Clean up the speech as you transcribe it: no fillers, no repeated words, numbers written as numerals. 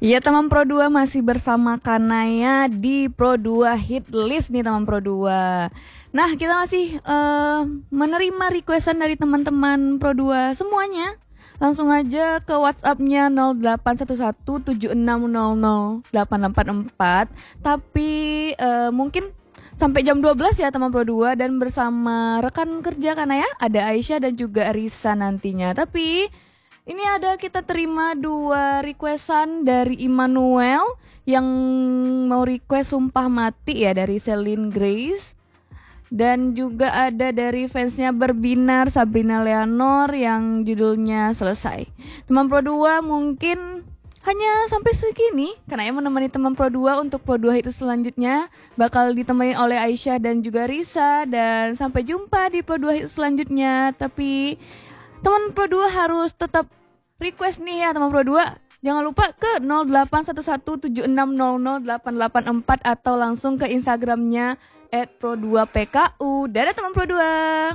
Iya teman Pro 2 masih bersama Kanaya di Pro 2 Hit List nih teman Pro 2. Nah kita masih menerima requestan dari teman-teman Pro 2 semuanya. Langsung aja ke WhatsApp-nya 081176000884. Tapi mungkin sampai jam 12 ya teman Pro 2. Dan bersama rekan kerja Kanaya ada Aisyah dan juga Risa nantinya. Tapi ini ada kita terima 2 requestan dari Immanuel yang mau request Sumpah Mati ya dari Celine Grace. Dan juga ada dari fansnya Berbinar Sabrina Leonor yang judulnya Selesai. Teman Pro 2 mungkin hanya sampai segini karena yang menemani teman Pro 2 untuk Pro 2 itu selanjutnya bakal ditemani oleh Aisyah dan juga Risa. Dan sampai jumpa di Pro 2 itu selanjutnya. Tapi teman Pro 2 harus tetap request nih ya teman Pro 2. Jangan lupa ke 081176000884 atau langsung ke Instagramnya @pro2pku. Dadah teman Pro 2.